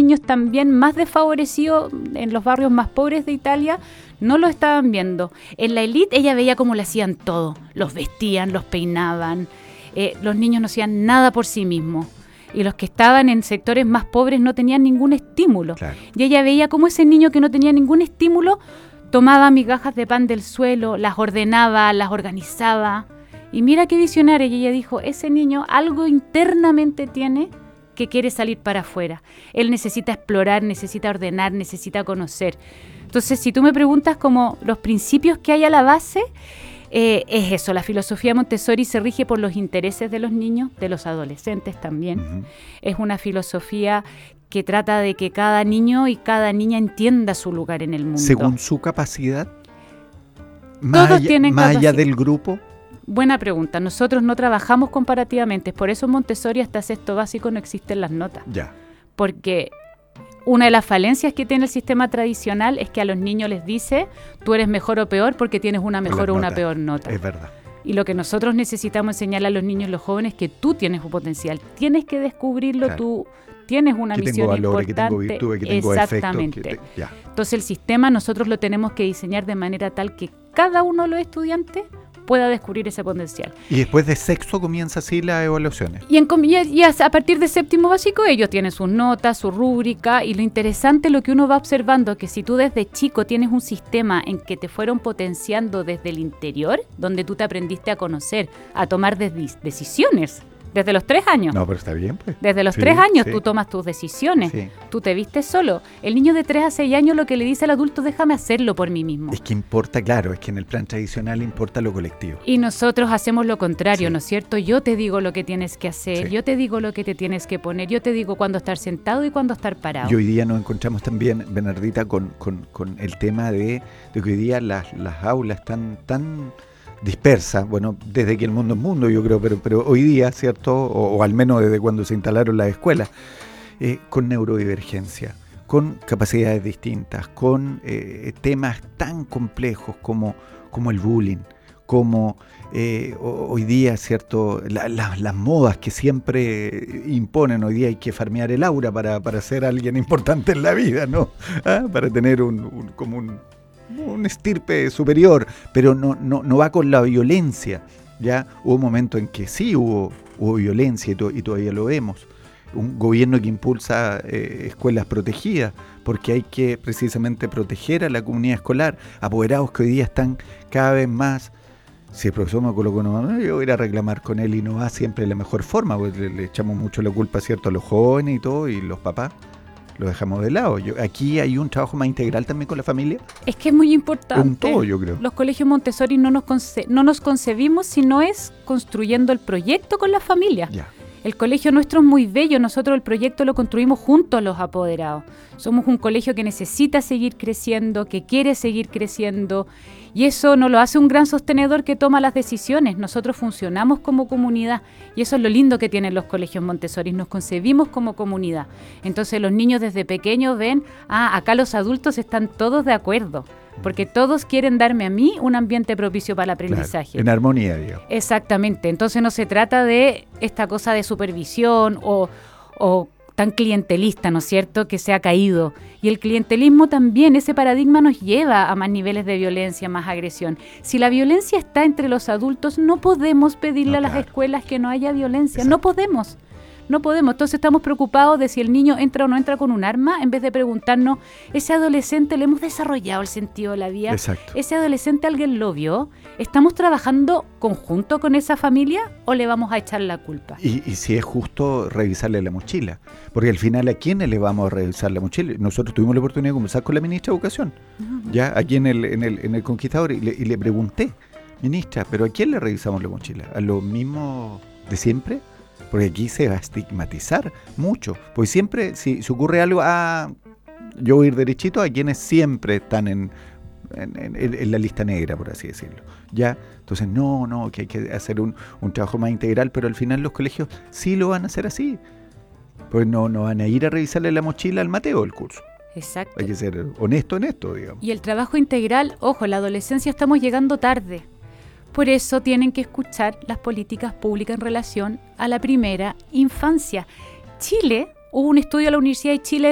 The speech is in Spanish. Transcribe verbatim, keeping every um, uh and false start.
niños también más desfavorecidos en los barrios más pobres de Italia no lo estaban viendo. En la élite ella veía cómo le hacían todo, los vestían, los peinaban, eh, los niños no hacían nada por sí mismos. Y los que estaban en sectores más pobres no tenían ningún estímulo. Claro. Y ella veía cómo ese niño que no tenía ningún estímulo tomaba migajas de pan del suelo, las ordenaba, las organizaba. Y mira qué visionaria. Y ella dijo, ese niño algo internamente tiene que quiere salir para afuera. Él necesita explorar, necesita ordenar, necesita conocer. Entonces, si tú me preguntas como los principios que hay a la base, Eh, es eso, la filosofía Montessori se rige por los intereses de los niños, de los adolescentes también. Uh-huh. Es una filosofía que trata de que cada niño y cada niña entienda su lugar en el mundo. ¿Según su capacidad? Más Todos allá, tienen más capacidad. allá del grupo. Buena pregunta. Nosotros no trabajamos comparativamente, por eso en Montessori hasta sexto básico no existen las notas. Ya. Porque una de las falencias que tiene el sistema tradicional es que a los niños les dice, tú eres mejor o peor porque tienes una mejor o una peor nota. Es verdad. Y lo que nosotros necesitamos enseñarle a los niños y los jóvenes es que tú tienes un potencial, tienes que descubrirlo, claro. Tú tienes una que misión tengo valores, importante. Que tengo virtudes, que tengo exactamente. Efectos, que te, ya. Entonces el sistema nosotros lo tenemos que diseñar de manera tal que cada uno de los estudiantes pueda descubrir ese potencial. Y después de sexto comienza así las evaluaciones. Y, en, y a, a partir de séptimo básico ellos tienen sus notas, su rúbrica, y lo interesante, lo que uno va observando, que si tú desde chico tienes un sistema en que te fueron potenciando desde el interior, donde tú te aprendiste a conocer, a tomar des- decisiones, desde los tres años. No, pero está bien, pues. Desde los sí, tres años sí. tú tomas tus decisiones, sí. Tú te vistes solo. El niño de tres a seis años lo que le dice al adulto, déjame hacerlo por mí mismo. Es que importa, claro, es que en el plan tradicional importa lo colectivo. Y nosotros hacemos lo contrario, sí. ¿no es cierto? Yo te digo lo que tienes que hacer, sí. yo te digo lo que te tienes que poner, yo te digo cuándo estar sentado y cuándo estar parado. Y hoy día nos encontramos también, Bernardita, con, con, con el tema de, de que hoy día las, las aulas están tan dispersa, bueno, desde que el mundo es mundo, yo creo, pero, pero hoy día, ¿cierto? O, o al menos desde cuando se instalaron las escuelas, eh, con neurodivergencia, con capacidades distintas, con eh, temas tan complejos como, como el bullying, como eh, hoy día, ¿cierto? La, la, las modas que siempre imponen, hoy día hay que farmear el aura para, para ser alguien importante en la vida, ¿no? ¿Ah? Para tener un, un como un un estirpe superior, pero no, no, no va con la violencia. Ya hubo un momento en que sí hubo, hubo violencia y, to, y todavía lo vemos. Un gobierno que impulsa eh, escuelas protegidas, porque hay que precisamente proteger a la comunidad escolar, apoderados que hoy día están cada vez más. Si el profesor me colocó no, yo voy a ir a reclamar con él y no va siempre de la mejor forma, porque le, le echamos mucho la culpa, ¿cierto?, a los jóvenes y todo, y los papás lo dejamos de lado. Yo, aquí hay un trabajo más integral también con la familia. Es que es muy importante. Un todo, yo creo. Los colegios Montessori no nos, conce- no nos concebimos si no es construyendo el proyecto con la familia. Ya. El colegio nuestro es muy bello, nosotros el proyecto lo construimos junto a los apoderados. Somos un colegio que necesita seguir creciendo, que quiere seguir creciendo, y eso no lo hace un gran sostenedor que toma las decisiones. Nosotros funcionamos como comunidad, y eso es lo lindo que tienen los colegios Montessori, nos concebimos como comunidad. Entonces los niños desde pequeños ven, ah, acá los adultos están todos de acuerdo, porque todos quieren darme a mí un ambiente propicio para el aprendizaje. Claro, en armonía, digamos. Exactamente, entonces no se trata de esta cosa de supervisión o, o tan clientelista, ¿no es cierto?, que se ha caído. Y el clientelismo también, ese paradigma nos lleva a más niveles de violencia, más agresión. Si la violencia está entre los adultos, no podemos pedirle no, a las claro. escuelas que no haya violencia, Exacto. no podemos. No podemos, entonces estamos preocupados de si el niño entra o no entra con un arma, en vez de preguntarnos, ¿ese adolescente le hemos desarrollado el sentido de la vida? Exacto. ¿Ese adolescente alguien lo vio? ¿Estamos trabajando conjunto con esa familia o le vamos a echar la culpa? Y, y si es justo revisarle la mochila, porque al final, ¿a quiénes le vamos a revisar la mochila? Nosotros tuvimos la oportunidad de conversar con la ministra de Educación, uh-huh. ya aquí en el, en el, en el Conquistador, y le, y le pregunté, ministra, ¿pero a quién le revisamos la mochila? ¿A los mismos de siempre? Porque aquí se va a estigmatizar mucho. Pues siempre, si, si ocurre algo, ah, yo voy a ir derechito a quienes siempre están en, en, en, en la lista negra, por así decirlo. ¿Ya? Entonces, no, no, que hay que hacer un, un trabajo más integral, pero al final los colegios sí lo van a hacer así. Pues no, no van a ir a revisarle la mochila al Mateo del curso. Exacto. Hay que ser honesto en esto, digamos. Y el trabajo integral, ojo, en la adolescencia estamos llegando tarde. Por eso tienen que escuchar las políticas públicas en relación a la primera infancia. Chile, hubo un estudio de la Universidad de Chile